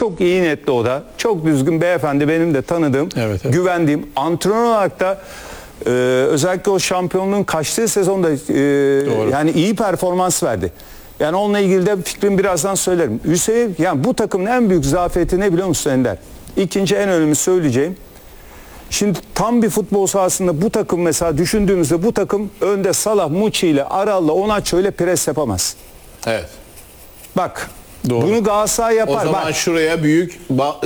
Çok iyi niyetli o da. Çok düzgün beyefendi, benim de tanıdığım, Evet, evet. güvendiğim. Antrenör olarak da özellikle o şampiyonluğun kaçtığı sezonda yani iyi performans verdi. Yani onunla ilgili de fikrimi birazdan söylerim. Hüseyin, yani bu takımın en büyük zafiyeti ne biliyor musun Ender? İkinci en önemli söyleyeceğim. Şimdi tam bir futbol sahasında bu takım, mesela düşündüğümüzde bu takım önde Salah, Muçi ile Aral'la Onaço ile pres yapamaz. Evet. Bak, Doğru. bunu Galatasaray yapar. O zaman Bak, şuraya büyük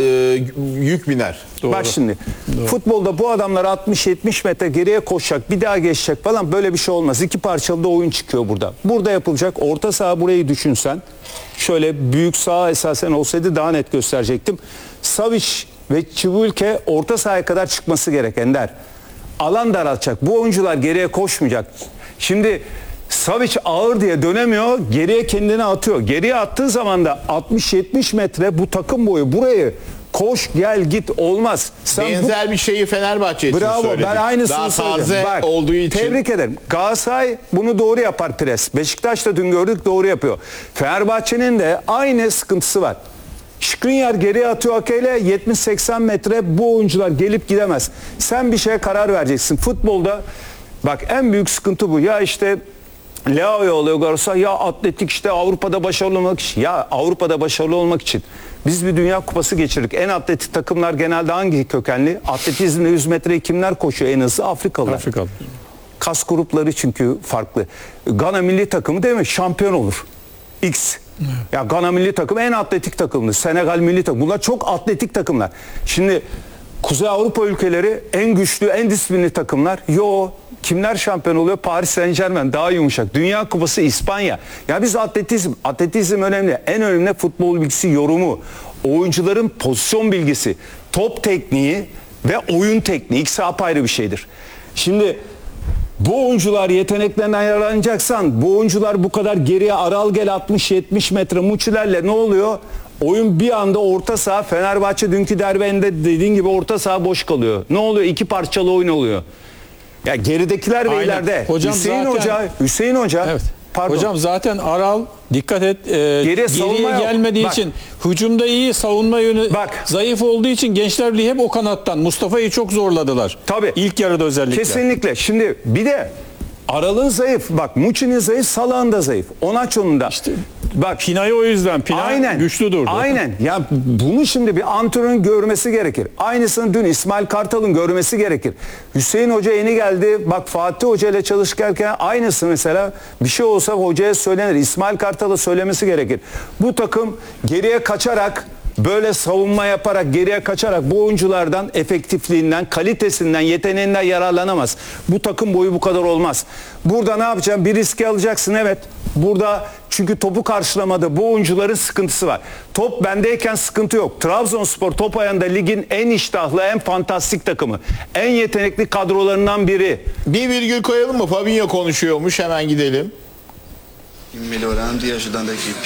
yük biner. Doğru. bak şimdi futbolda bu adamlar 60-70 metre geriye koşacak, bir daha geçecek falan, böyle bir şey olmaz. İki parçalı da oyun çıkıyor burada. Burada yapılacak orta saha, burayı düşünsen şöyle büyük saha esasen olsaydı daha net gösterecektim. Savic ve Çivulke orta sahaya kadar çıkması gerek Ender. Alan daraltacak. Bu oyuncular geriye koşmayacak. Şimdi Savic ağır diye dönemiyor, geriye kendini atıyor. Geriye attığı zaman da 60-70 metre bu takım boyu, burayı koş gel git olmaz. Sen Benzer bir şeyi Fenerbahçe için bravo, söyledik. ben aynısını Daha söyledim. taze Bak, olduğu için. tebrik ederim. Galatasaray bunu doğru yapar, pres. Beşiktaş da dün gördük, doğru yapıyor. Fenerbahçe'nin de aynı sıkıntısı var. Skriniar geriye atıyor Ake'yle, 70-80 metre bu oyuncular gelip gidemez. Sen bir şeye karar vereceksin. Futbolda bak en büyük sıkıntı bu. Ya işte Leao'ya oluyor Galatasaray, ya atletik işte Avrupa'da başarılı olmak için. Ya Avrupa'da başarılı olmak için biz bir Dünya Kupası geçirdik. En atletik takımlar genelde hangi kökenli? Atletizmle 100 metreyi kimler koşuyor en hızlı? Afrikalılar. Afrikalı. Kas grupları çünkü farklı. Gana milli takımı değil mi? Şampiyon olur. X. Ya Gana milli takımı en atletik takımdı. Senegal milli takımı. Bunlar çok atletik takımlar. Şimdi Kuzey Avrupa ülkeleri en güçlü, en disiplinli takımlar. Yo, kimler şampiyon oluyor? Paris Saint-Germain daha yumuşak. Dünya Kupası İspanya. Ya biz atletizm önemli. En önemli futbol bilgisi, yorumu, oyuncuların pozisyon bilgisi, top tekniği ve oyun tekniği. İkisi apayrı bir şeydir. Şimdi bu oyuncular yeteneklerinden yararlanacaksan, bu oyuncular bu kadar geriye Aral gel 60-70 metre Muçilerle ne oluyor? Oyun bir anda orta saha, Fenerbahçe dünkü derbinde dediğin gibi orta saha boş kalıyor. Ne oluyor? İki parçalı oyun oluyor. Ya geridekiler ve Aynen. ileride. Hocam Hüseyin Hoca. Evet. Pardon. Hocam zaten Aral dikkat et geriye savunma yok. gelmediği Bak. için hücumda iyi, savunma yönü Bak. zayıf olduğu için Gençler Birliği hep o kanattan Mustafa'yı çok zorladılar. Tabii. İlk yarıda özellikle. Kesinlikle. Şimdi bir de Aral'ın zayıf. Bak Muçi'nin zayıf, Salah'ın da zayıf. Onaço'nun da. İşte bak Pina'yı o yüzden. Pina güçlü durdu. Aynen. Ya bunu şimdi bir antrenörün görmesi gerekir. Aynısını dün İsmail Kartal'ın görmesi gerekir. Hüseyin Hoca yeni geldi. Bak Fatih Hoca ile çalışırken aynısı mesela bir şey olsa hocaya söylenir. İsmail Kartal'a söylemesi gerekir. Bu takım geriye kaçarak, böyle savunma yaparak, geriye kaçarak bu oyunculardan efektifliğinden, kalitesinden, yeteneğinden yararlanamaz. Bu takım boyu bu kadar olmaz. Burada ne yapacaksın? Bir riski alacaksın, evet. Burada çünkü topu karşılamada bu oyuncuların sıkıntısı var. Top bendeyken sıkıntı yok. Trabzonspor top ayağında ligin en iştahlı, en fantastik takımı. En yetenekli kadrolarından biri. Bir virgül koyalım mı? Fabinho konuşuyormuş. Hemen gidelim. Melhorando e ajudando a equipe.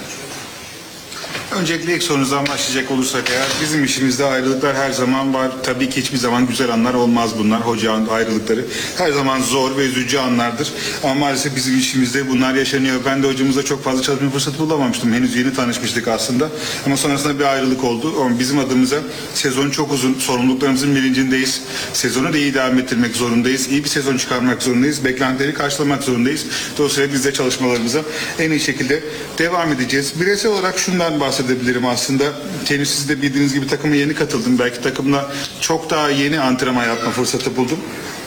Öncelikle ilk sorunuzdan başlayacak olursak eğer, bizim işimizde ayrılıklar her zaman var. Tabii ki hiçbir zaman güzel anlar olmaz bunlar. Hoca ayrılıkları her zaman zor ve üzücü anlardır. Ama maalesef bizim işimizde bunlar yaşanıyor. Ben de hocamızla çok fazla çalışma fırsatı bulamamıştım. Henüz yeni tanışmıştık aslında. Ama sonrasında bir ayrılık oldu. Ama bizim adımıza sezon çok uzun. Sorumluluklarımızın bilincindeyiz. Sezonu da iyi devam ettirmek zorundayız. İyi bir sezon çıkarmak zorundayız. Beklentileri karşılamak zorundayız. Dolayısıyla biz de çalışmalarımıza en iyi şekilde devam edeceğiz. Bireysel olarak şundan bahsedebilirim aslında. Siz de bildiğiniz gibi takıma yeni katıldım. Belki takımla çok daha yeni antrenman yapma fırsatı buldum.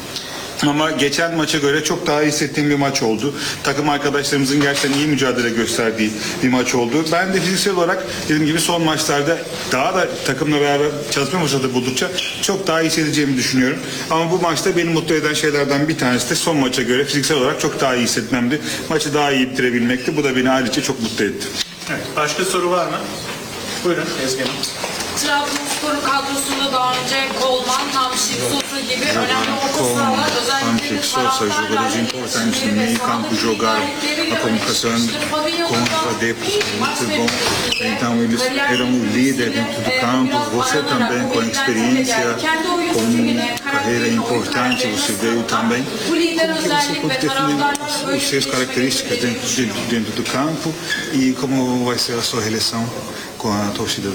Ama geçen maça göre çok daha iyi hissettiğim bir maç oldu. Takım arkadaşlarımızın gerçekten iyi mücadele gösterdiği bir maç oldu. Ben de fiziksel olarak dediğim gibi son maçlarda daha da takımla beraber çalışma fırsatı buldukça çok daha iyi hissedeceğimi düşünüyorum. Ama bu maçta beni mutlu eden şeylerden bir tanesi de son maça göre fiziksel olarak çok daha iyi hissetmemdi. Maçı daha iyi bitirebilmekti. Bu da beni ayrıca çok mutlu etti. Evet, başka soru var mı? Buyurun Ezgi Hanım. Trabzonspor'un kadrosunda daha önce Kolman, Hamşik, Sosa gibi önemli orta sahalar, özellikle jogadores importantes no meio campo jogaram a comunicação com os adeptos, muito bom. Então eles eram o líder dentro do campo. Você também com experiência, com carreira importante, você veio também. Como que você pode definir as suas características dentro do campo e como vai ser a sua relação com a torcida?